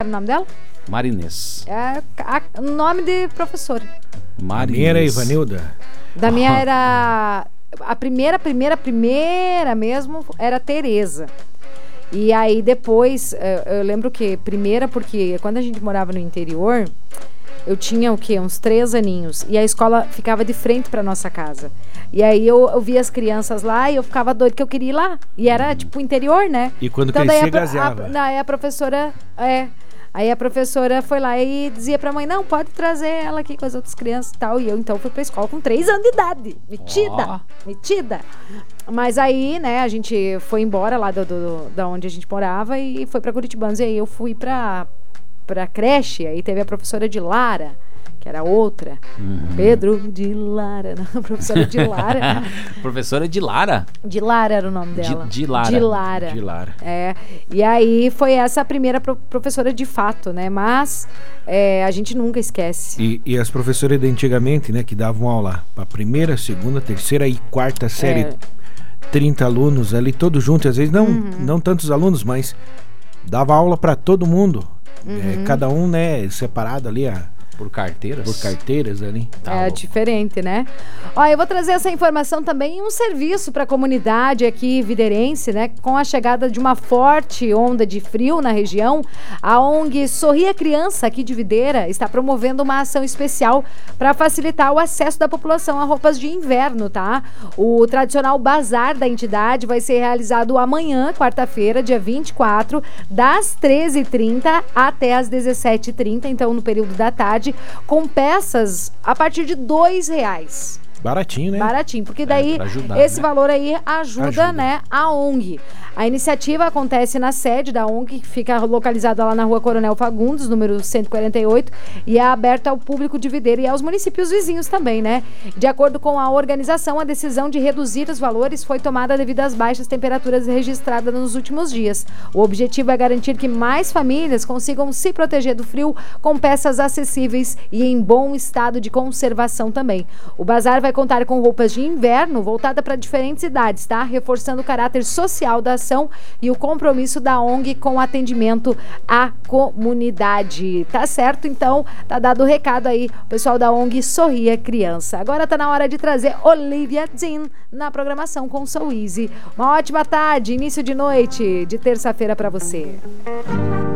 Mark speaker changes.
Speaker 1: era o nome dela?
Speaker 2: Marinês.
Speaker 1: É nome de professora.
Speaker 3: A minha era Ivanilda.
Speaker 1: Da minha era... A primeira mesmo era Tereza. E aí depois, eu lembro que primeira, porque quando a gente morava no interior, eu tinha o quê? Uns 3 aninhos. E a escola ficava de frente pra nossa casa. E aí eu via as crianças lá e eu ficava doido que eu queria ir lá. E era tipo interior, né?
Speaker 3: E quando
Speaker 1: então,
Speaker 3: crescia, gazeava.
Speaker 1: Daí a professora... Aí a professora foi lá e dizia pra mãe, não, pode trazer ela aqui com as outras crianças e tal. E eu então fui pra escola com 3 anos de idade. Metida. Mas aí, né, a gente foi embora lá da onde a gente morava e foi pra Curitibanos. E aí eu fui pra creche, aí teve a professora de Lara, que era outra. Pedro de Lara, não, professora de Lara.
Speaker 2: Professora de Lara?
Speaker 1: De Lara era o nome dela.
Speaker 2: De Lara.
Speaker 3: De Lara.
Speaker 1: É, e aí foi essa a primeira professora de fato, né, mas a gente nunca esquece.
Speaker 3: E as professoras de antigamente, né, que davam aula pra primeira, segunda, terceira e quarta série, 30 alunos ali, todos juntos, às vezes não tantos alunos, mas dava aula pra todo mundo. Cada um, né, separado ali,
Speaker 2: por carteiras
Speaker 3: ali.
Speaker 1: Diferente, né? Ó, eu vou trazer essa informação também, um serviço para a comunidade aqui videirense, né? Com a chegada de uma forte onda de frio na região, a ONG Sorria Criança aqui de Videira está promovendo uma ação especial para facilitar o acesso da população a roupas de inverno, tá? O tradicional bazar da entidade vai ser realizado amanhã, quarta-feira, dia 24, das 13h30 até as 17h30, então no período da tarde, com peças a partir de R$2.
Speaker 3: Baratinho, né?
Speaker 1: Baratinho, porque daí
Speaker 2: ajudar,
Speaker 1: esse
Speaker 2: né?
Speaker 1: valor aí ajuda, né, a ONG. A iniciativa acontece na sede da ONG, que fica localizada lá na Rua Coronel Fagundes, número 148, e é aberta ao público de Videira e aos municípios vizinhos também, né? De acordo com a organização, a decisão de reduzir os valores foi tomada devido às baixas temperaturas registradas nos últimos dias. O objetivo é garantir que mais famílias consigam se proteger do frio com peças acessíveis e em bom estado de conservação também. O bazar vai contar com roupas de inverno voltada para diferentes idades, tá? Reforçando o caráter social da ação e o compromisso da ONG com o atendimento à comunidade. Tá certo? Então, tá dado o recado aí, o pessoal da ONG Sorria Criança. Agora tá na hora de trazer Olivia Dean na programação com Soul Easy. Uma ótima tarde, início de noite de terça-feira para você.